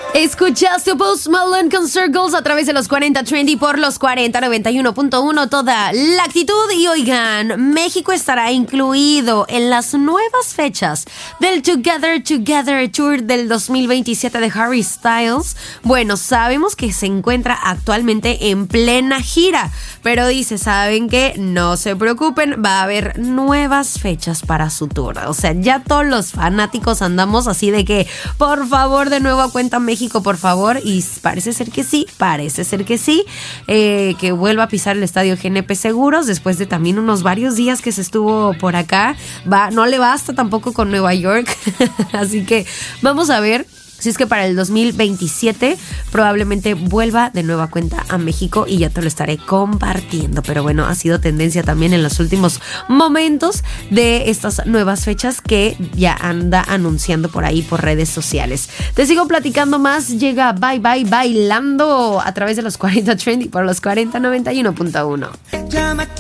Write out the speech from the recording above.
Escuchaste Post Malone con Circles a través de los 40 Trendy por los 4091.1, toda la actitud. Y oigan, México estará incluido en las nuevas fechas del Together Tour del 2027 de Harry Styles. Bueno, sabemos que se encuentra actualmente en plena gira, pero dice, ¿saben qué? No se preocupen, va a haber nuevas fechas para su tour. O sea, ya todos los fanáticos andamos así de que, por favor, de nuevo a cuenta México, por favor, y parece ser que sí, que vuelva a pisar el estadio GNP Seguros después de también unos varios días que se estuvo por acá. No le basta tampoco con Nueva York, así que vamos a ver si es que para el 2027 probablemente vuelva de nueva cuenta a México y ya te lo estaré compartiendo. Pero bueno, ha sido tendencia también en los últimos momentos de estas nuevas fechas que ya anda anunciando por ahí por redes sociales. Te sigo platicando más. Llega Bye Bye Bailando a través de los 40 Trendy por los 4091.1.